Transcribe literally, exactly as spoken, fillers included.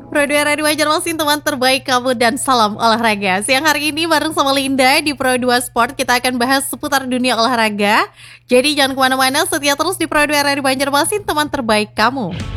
Pro dua Radio Banjarmasin, teman terbaik kamu, dan salam olahraga. Siang hari ini bareng sama Linda di Pro dua Sport, kita akan bahas seputar dunia olahraga. Jadi jangan kemana-mana, setia terus di Pro dua Radio Banjarmasin, teman terbaik kamu.